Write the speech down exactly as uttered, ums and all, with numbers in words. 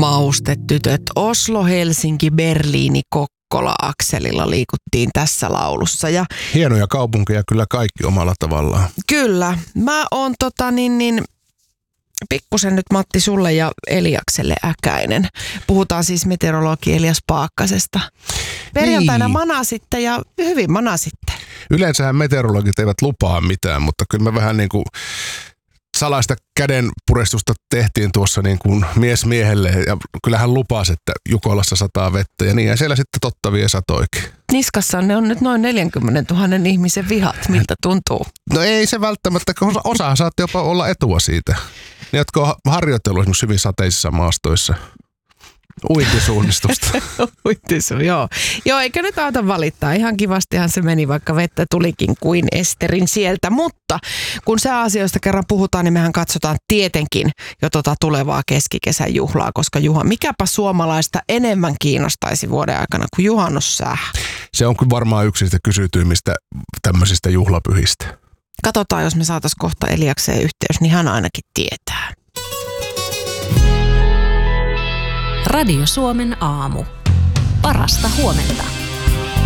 Maustetytöt, Oslo, Helsinki, Berliini, Kokkola-akselilla liikuttiin tässä laulussa. Ja hienoja kaupunkeja kyllä kaikki omalla tavallaan. Kyllä. Mä oon tota niin, niin pikkusen nyt Matti sulle ja Eliakselle äkäinen. Puhutaan siis meteorologi Elias Paakkasesta. Perjantaina niin. manasitte ja hyvin manasitte. Yleensähän meteorologit eivät lupaa mitään, mutta kyllä me vähän niin kuin salaista kädenpurestusta tehtiin tuossa niin kuin mies miehelle ja kyllähän lupasi, että Jukolassa sataa vettä ja niin ja siellä sitten totta vie satoikin. Niskassa ne on nyt noin neljäkymmentätuhatta ihmisen vihat, miltä tuntuu? No ei se välttämättä, osa, osa saatte jopa olla etua siitä. Ne, jotka on harjoitellut esimerkiksi hyvin sateisissa maastoissa. Uintisuunnistusta. Uintisu, joo. Joo, eikä nyt auta valittaa. Ihan kivastihan se meni, vaikka vettä tulikin kuin esterin sieltä. Mutta kun sääasioista kerran puhutaan, niin mehän katsotaan tietenkin jo tota tulevaa keskikesän juhlaa. Koska Juha, mikäpä suomalaista enemmän kiinnostaisi vuoden aikana kuin juhannussää? Se on kyllä varmaan yksi niistä kysytyimmistä tämmöisistä juhlapyhistä. Katsotaan, jos me saataisiin kohta Eliakseen yhteys, niin hän ainakin tietää. Radio Suomen aamu. Parasta huomenta.